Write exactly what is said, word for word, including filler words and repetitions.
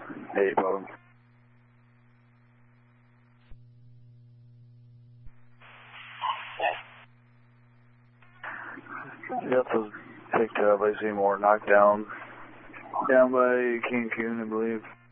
Hey, Bob. Yep, was picked up by Seymour, knocked down. Down by Cancun, I believe.